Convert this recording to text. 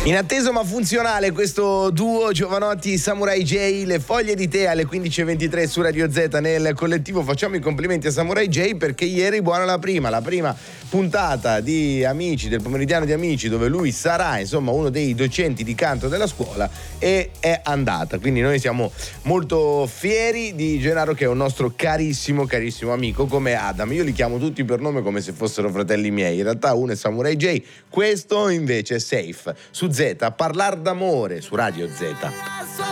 Inatteso ma funzionale questo duo Jovanotti Samurai J, Le foglie di tè alle 15.23 su Radio Z. Nel collettivo facciamo i complimenti a Samurai J perché ieri buona la prima puntata di Amici, del pomeridiano di Amici, dove lui sarà insomma uno dei docenti di canto della scuola, e è andata, quindi noi siamo molto fieri di Gennaro, che è un nostro carissimo amico come Adam. Io li chiamo tutti per nome come se fossero fratelli miei, in realtà uno è Samurai J, questo invece è Safe su Z, a parlar d'amore su Radio Z.